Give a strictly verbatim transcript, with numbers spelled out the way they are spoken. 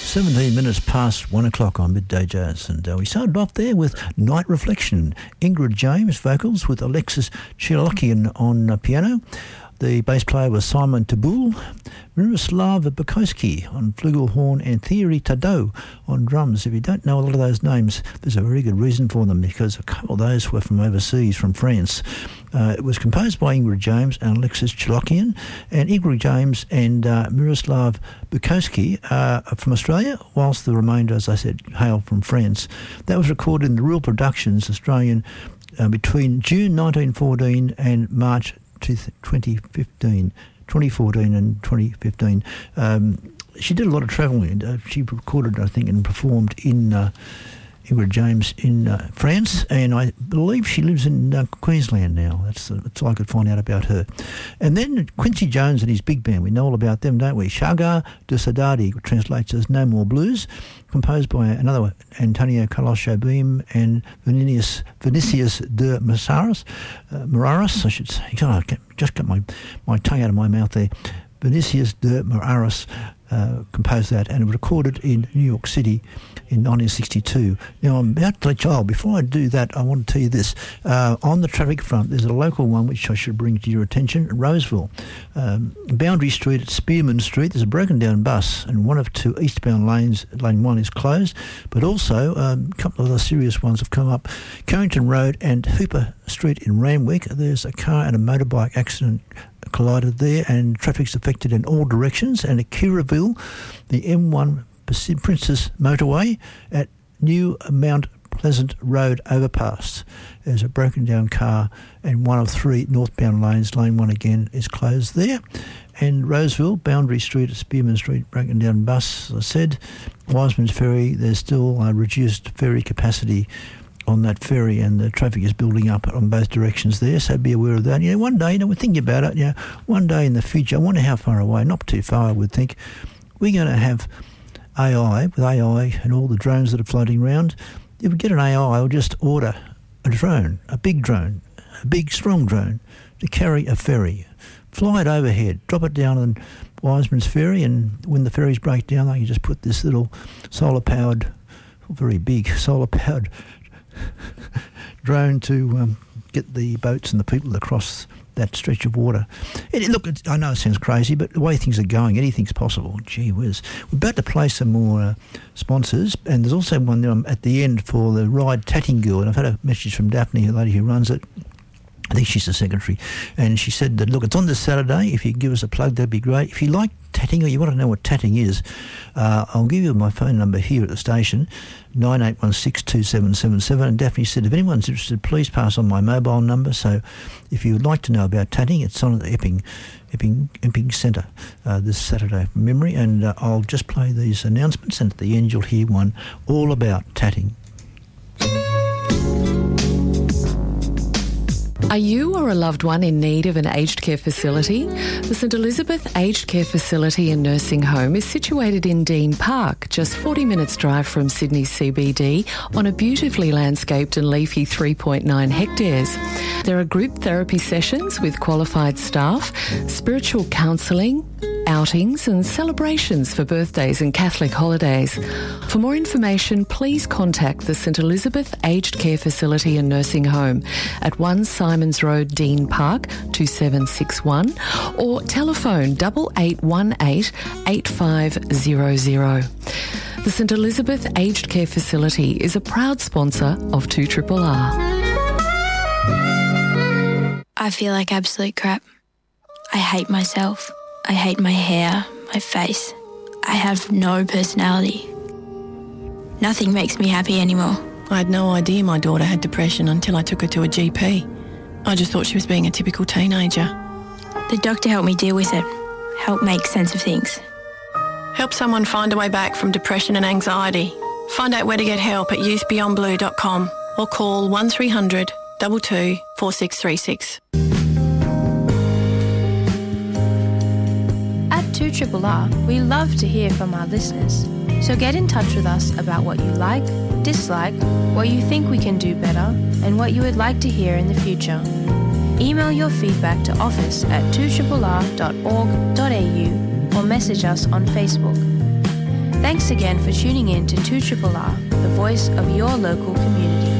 seventeen minutes past one o'clock on Midday Jazz, and uh, we started off there with Night Reflection. Ingrid James vocals with Alexis Cholokian on uh, piano. The bass player was Simon Tabul, Miroslav Bukowski on flugelhorn, and Thierry Tadot on drums. If you don't know a lot of those names, there's a very good reason for them, because a couple of those were from overseas, from France. Uh, it was composed by Ingrid James and Alexis Cholokian, and Ingrid James and uh, Miroslav Bukowski uh, are from Australia, whilst the remainder, as I said, hail from France. That was recorded in the Real Productions Australian uh, between June nineteen fourteen and March twenty fifteen, twenty fourteen and twenty fifteen. Um, she did a lot of travelling. Uh, she recorded, I think, and performed in uh, Ingrid James in uh, France, and I believe she lives in uh, Queensland now. That's, uh, that's all I could find out about her. And then Quincy Jones and his big band. We know all about them, don't we? Shagar de Saudade, which translates as No More Blues, composed by another one, Antonio Carlos Jobim and Vinicius, Vinicius de Moraras, uh, Moraras, I should say. Oh, I just got my, my tongue out of my mouth there. Vinicius de Moraras uh, composed that, and it was recorded in New York City in nineteen sixty-two. Now, I'm about to let you, oh, before I do that, I want to tell you this. Uh, on the traffic front, there's a local one which I should bring to your attention, Roseville. Um, Boundary Street at Spearman Street, there's a broken down bus, and one of two eastbound lanes, lane one is closed, but also um, a couple of other serious ones have come up. Carrington Road and Hooper Street in Randwick, there's a car and a motorbike accident collided there, and traffic's affected in all directions. And at Kiraville, the M one Princess Motorway at New Mount Pleasant Road overpass, there's a broken down car, and one of three northbound lanes, lane one again, is closed there. And Roseville, Boundary Street at Spearman Street, broken down bus, as I said. Wiseman's Ferry, there's still uh, reduced ferry capacity on that ferry, and the traffic is building up on both directions there, so be aware of that. You know, one day, you know, we're thinking about it, you know, one day in the future, I wonder how far away, not too far I would think, we're going to have A I, with A I and all the drones that are floating around. If we get an A I, I'll just order a drone, a big drone, a big strong drone, to carry a ferry, fly it overhead, drop it down on Wiseman's Ferry, and when the ferries break down, they can just put this little solar-powered, very big solar-powered drone to um, get the boats and the people across that stretch of water. It, look, it, I know it sounds crazy, but the way things are going, anything's possible. Gee whiz. We're about to play some more uh, sponsors, and there's also one um, at the end for the Ride Tatting Girl, and I've had a message from Daphne, the lady who runs it. I think she's the secretary, and she said that, look, it's on this Saturday. If you can give us a plug, that'd be great. If you like tatting, or you want to know what tatting is, uh, I'll give you my phone number here at the station, nine eight one six, two seven seven seven. And Daphne said, if anyone's interested, please pass on my mobile number. So if you would like to know about tatting, it's on at the Epping, Epping, Epping Centre uh, this Saturday from memory. And uh, I'll just play these announcements, and at the end you'll hear one all about tatting. Are you or a loved one in need of an aged care facility? The St Elizabeth Aged Care Facility and Nursing Home is situated in Dean Park, just forty minutes drive from Sydney C B D, on a beautifully landscaped and leafy three point nine hectares. There are group therapy sessions with qualified staff, spiritual counselling, outings and celebrations for birthdays and Catholic holidays. For more information, please contact the St Elizabeth Aged Care Facility and Nursing Home at one Simons Road, Dean Park, two seven six one, or telephone double eight one eight, eight five zero zero. The St Elizabeth Aged Care Facility is a proud sponsor of two R R R. I feel like absolute crap. I hate myself. I hate my hair, my face. I have no personality. Nothing makes me happy anymore. I had no idea my daughter had depression until I took her to a G P. I just thought she was being a typical teenager. The doctor helped me deal with it, help make sense of things. Help someone find a way back from depression and anxiety. Find out where to get help at youth beyond blue dot com or call one three hundred, two two, four six three six. At two R R R, we love to hear from our listeners. So get in touch with us about what you like, dislike, what you think we can do better, and what you would like to hear in the future. Email your feedback to office at two R R R dot org dot a u or message us on Facebook. Thanks again for tuning in to two R R R, the voice of your local community.